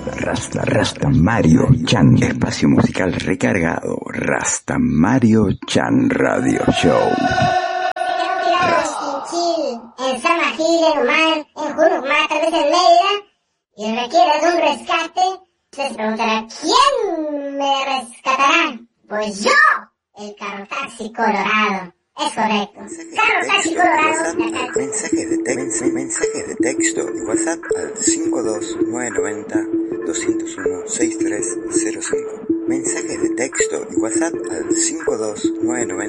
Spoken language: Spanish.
Rasta Mario Chan, espacio musical recargado. Rasta Mario Chan Radio Show. En San Gil, en Humar, en Jurucmá, tal vez en Mérida, y requiere de un rescate. Usted se preguntará, ¿quién me rescatará? Pues yo, el Carro Taxi Colorado. Es correcto. Carro Taxi Colorado. Mensaje de texto y WhatsApp al 52990-201-6305. Mensaje de texto y WhatsApp al 52990-201-6305.